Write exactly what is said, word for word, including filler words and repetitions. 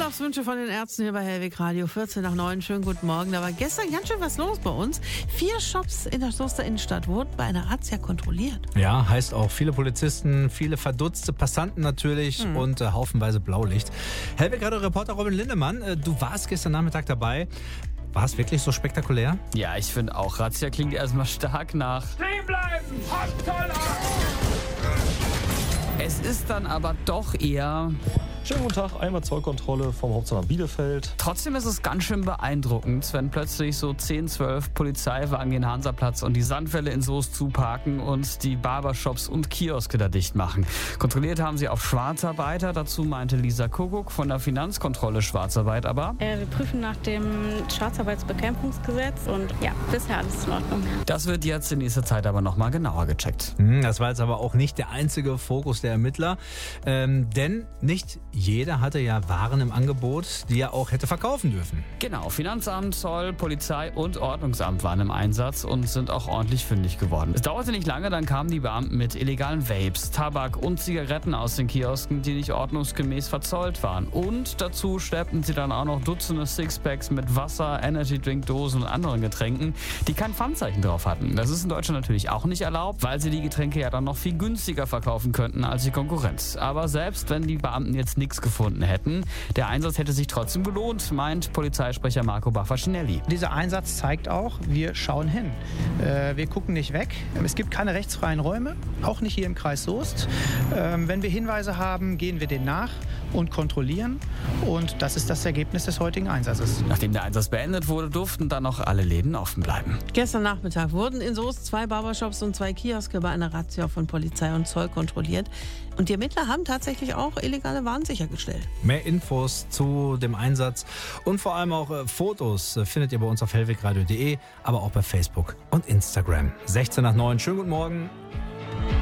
Urlaubswünsche von den Ärzten hier bei Hellwig Radio, vierzehn nach neun. Schönen guten Morgen. Da war gestern ganz schön was los bei uns. Vier Shops in der Soester Innenstadt wurden bei einer Razzia kontrolliert. Ja, heißt auch viele Polizisten, viele verdutzte Passanten natürlich hm. und äh, haufenweise Blaulicht. Hellwig Radio-Reporter Robin Lindemann, äh, du warst gestern Nachmittag dabei. War es wirklich so spektakulär? Ja, ich finde auch. Razzia klingt erstmal stark nach Stehen bleiben! Handvoll ab! Es ist dann aber doch eher... Schönen guten Tag, einmal Zollkontrolle vom Hauptzollamt Bielefeld. Trotzdem ist es ganz schön beeindruckend, wenn plötzlich so zehn, zwölf Polizeiwagen den Hansaplatz und die Sandwelle in Soest zuparken und die Barbershops und Kioske da dicht machen. Kontrolliert haben sie auf Schwarzarbeiter, dazu meinte Lisa Kuckuck von der Finanzkontrolle Schwarzarbeit aber. Äh, wir prüfen nach dem Schwarzarbeitsbekämpfungsgesetz und ja, bisher alles in Ordnung. Das wird jetzt in nächster Zeit aber nochmal genauer gecheckt. Das war jetzt aber auch nicht der einzige Fokus der Ermittler, ähm, denn nicht jeder hatte ja Waren im Angebot, die er auch hätte verkaufen dürfen. Genau, Finanzamt, Zoll, Polizei und Ordnungsamt waren im Einsatz und sind auch ordentlich fündig geworden. Es dauerte nicht lange, dann kamen die Beamten mit illegalen Vapes, Tabak und Zigaretten aus den Kiosken, die nicht ordnungsgemäß verzollt waren. Und dazu schleppten sie dann auch noch Dutzende Sixpacks mit Wasser, Energy-Drink-Dosen und anderen Getränken, die kein Pfandzeichen drauf hatten. Das ist in Deutschland natürlich auch nicht erlaubt, weil sie die Getränke ja dann noch viel günstiger verkaufen könnten als die Konkurrenz. Aber selbst wenn die Beamten jetzt nichts gefunden hätten, der Einsatz hätte sich trotzdem gelohnt, meint Polizeisprecher Marco Baffacinelli. Dieser Einsatz zeigt auch, wir schauen hin. Äh, wir gucken nicht weg. Es gibt keine rechtsfreien Räume, auch nicht hier im Kreis Soest. Ähm, wenn wir Hinweise haben, gehen wir denen nach und kontrollieren. Und das ist das Ergebnis des heutigen Einsatzes. Nachdem der Einsatz beendet wurde, durften dann noch alle Läden offen bleiben. Gestern Nachmittag wurden in Soest zwei Barbershops und zwei Kioske bei einer Razzia von Polizei und Zoll kontrolliert. Und die Ermittler haben tatsächlich auch illegale Waren sichergestellt. Mehr Infos zu dem Einsatz und vor allem auch äh, Fotos äh, findet ihr bei uns auf hellwegradio punkt de, aber auch bei Facebook und Instagram. sechzehn nach neun. Schönen guten Morgen.